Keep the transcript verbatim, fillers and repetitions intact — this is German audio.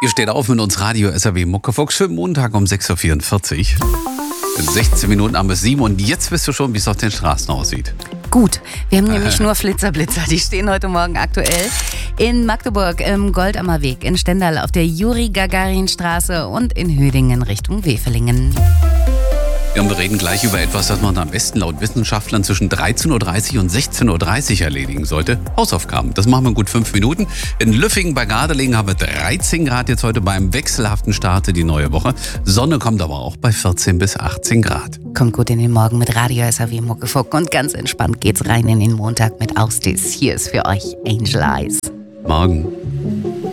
Ihr steht auf mit uns Radio S R W Muckefuchs. Schönen Montag um sechs Uhr vierundvierzig. sechzehn Minuten am bis sieben und jetzt wisst du schon, wie es auf den Straßen aussieht. Gut, wir haben nämlich nur Flitzer-Blitzer. Die stehen heute Morgen aktuell in Magdeburg im Goldammer Weg, in Stendal auf der Juri-Gagarin-Straße und in Hödingen Richtung Wevelingen. Ja, und wir reden gleich über etwas, das man am besten laut Wissenschaftlern zwischen dreizehn Uhr dreißig und sechzehn Uhr dreißig erledigen sollte. Hausaufgaben. Das machen wir in gut fünf Minuten. In Lüffingen bei Gardelegen haben wir dreizehn Grad jetzt heute beim wechselhaften Start in die neue Woche. Sonne kommt aber auch bei vierzehn bis achtzehn Grad. Kommt gut in den Morgen mit Radio S R W Muckefuck und ganz entspannt geht's rein in den Montag mit Austis. Hier ist für euch Angel Eyes. Morgen.